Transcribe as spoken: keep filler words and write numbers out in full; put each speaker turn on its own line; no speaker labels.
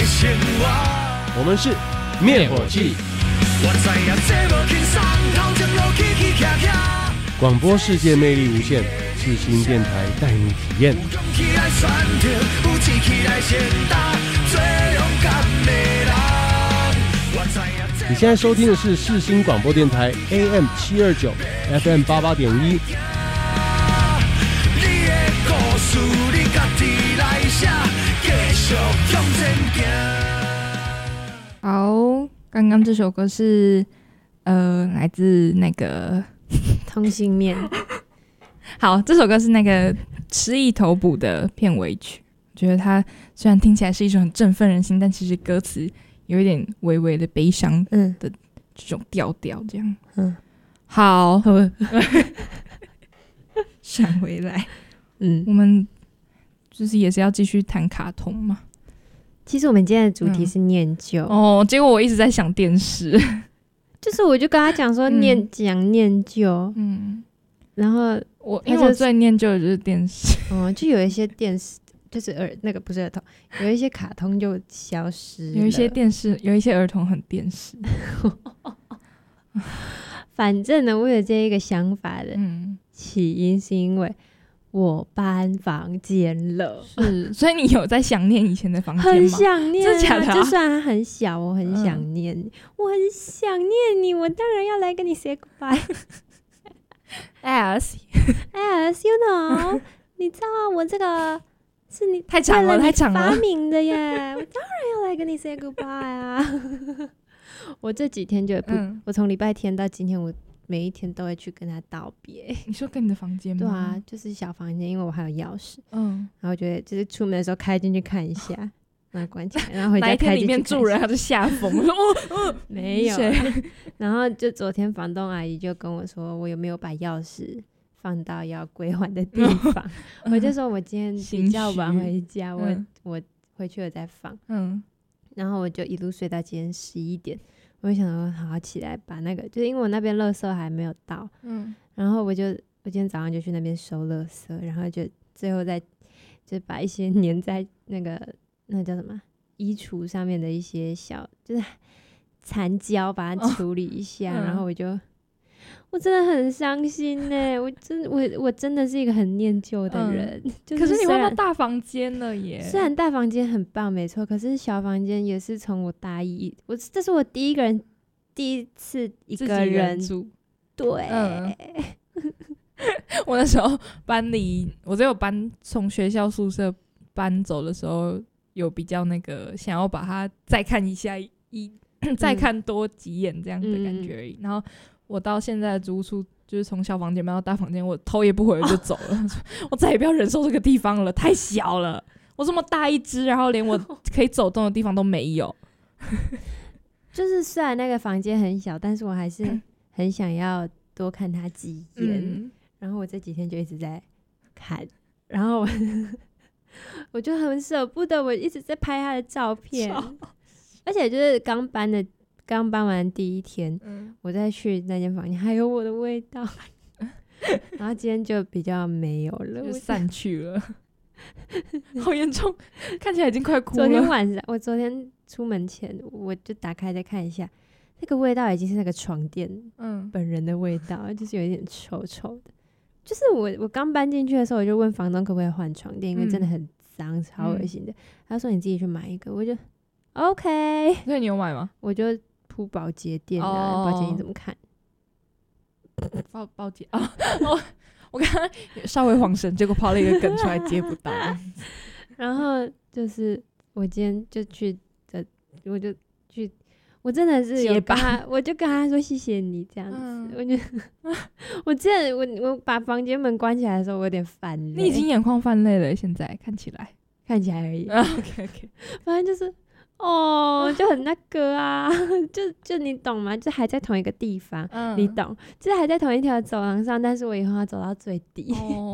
我们是灭火器。广播世界魅力无限，世新电台带你体验。你现在收听的是世新广播电台 A M 七二九 F M 八八点一。
好，刚刚这首歌是呃来自那个
通心面。
好，这首歌是那个失忆头补的片尾曲。我觉得它虽然听起来是一首很振奋人心，但其实歌词有一点微微的悲伤的这种调调，这样。嗯，好，闪回来。嗯，我们就是也是要继续谈卡通嘛。
其实我们今天的主题是念旧、
嗯、哦，结果我一直在想电视，
就是我就跟他讲说念讲、嗯、念旧，嗯，然后
我因为我最念旧的就是电视，
哦，就有一些电视就是儿那个不是儿童，有一些卡通就消失了，
有一些电视，有一些儿童很电视。
反正呢，我有这一个想法的起因是因为我搬房间了，
是，所以你有在想念以前的房间吗？
很想念、啊，
真的假的、啊？
就算它很小，我很想念你、嗯，我很想念你，我当然要来跟你 say goodbye。As as you know， 你知道我这个是你
太长了，太长了
发明的耶，我当然要来跟你 say goodbye 啊。我这几天就不，嗯、我从礼拜天到今天，我每一天都会去跟他道别。
你说跟你的房间吗？
对啊，就是小房间，因为我还有钥匙。嗯，然后觉得就是出门的时候开进去看一下，然后关起来，然后回家开进去看一下。哪一天里面住人他就吓疯了，哦，没有。然后就昨天房东阿姨就跟我说，我有没有把钥匙放到要归还的地方？嗯、我就说我今天比较晚回家，我、嗯、我回去了再放。嗯，然后我就一路睡到今天十一点。我就想说好好起来把那个，就是因为我那边垃圾还没有到，嗯，然后我就我今天早上就去那边收垃圾，然后就最后再就把一些粘在那个那叫什么衣橱上面的一些小就是残胶把它处理一下，哦、然后我就我真的很伤心耶，我真我我真的是一个很念旧的人、嗯就是、
可是你换到大房间了耶，
虽然大房间很棒没错，可是小房间也是从我大一我这是我第一个人第一次一个人
住，
对、嗯、
我那时候搬离我只有搬从学校宿舍搬走的时候有比较那个想要把它再看一下一再看多几眼这样的感觉而已、嗯、然后我到现在的租处就是从小房间搬到大房间，我头也不回就走了。我再也不要忍受这个地方了，太小了。我这么大一只，然后连我可以走动的地方都没有。
就是虽然那个房间很小，但是我还是很想要多看它几眼、嗯。然后我这几天就一直在看，然后 我, 我就很舍不得，我一直在拍他的照片，而且就是刚搬的。刚搬完第一天、嗯、我再去那间房间还有我的味道然后今天就比较没有了，
就散去了好严重，看起来已经快哭了。
昨天晚上我昨天出门前我就打开再看一下，那个味道已经是那个床垫本人的味道、嗯、就是有一点臭臭的。就是我我刚搬进去的时候我就问房东可不可以换床垫、嗯、因为真的很脏超恶心的、嗯、他说你自己去买一个，我就 OK。
所以你有买吗？
我就铺保洁垫啊，保洁你怎么看？
保保洁啊，我我刚刚稍微晃神，结果抛了一个梗出来接不到。
然后就是我今天就去的，我就去，我真的是有跟他，我就跟他说谢谢你这样子。嗯、我就我之前我我把房间门关起来的时候，我有点泛泪。
你已经眼眶泛泪了，现在看起来
看起来而已。
啊、OK OK，
反正就是。哦，就很那个啊，就就你懂吗？就还在同一个地方，嗯、你懂，就是还在同一条走廊上，但是我以后要走到最底。哦